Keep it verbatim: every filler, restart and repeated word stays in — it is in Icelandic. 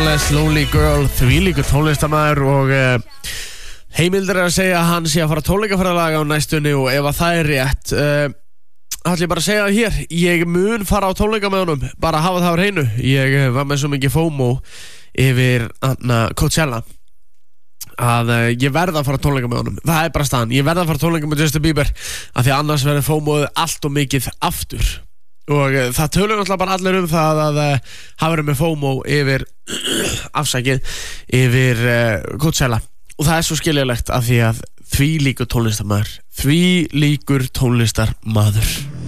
Careless, Lonely Girl, þvílíkur tónlistarmaður og uh, heimildir er að segja að hann sé að fara tónleikaferðalag á næstunni og ef að það er rétt uh, ætla ég bara að segja það hér, ég mun fara á tónleika með honum, bara hafa það á hreinu. Ég var með svo mikið FOMO yfir anna, Coachella að uh, ég verða að fara tónleika með honum, það er bara staðan, ég verða að fara tónleika með Justin Bieber af því að annars verður FOMOð allt og mikið aftur. Og uh, það tölur náttúrulega bara allir um það að uh, hafa verið með FOMO yfir afsækið yfir uh, Coachella og það er svo skiljalegt af því að því líkur tónlistarmaður því líkur tónlistarmaður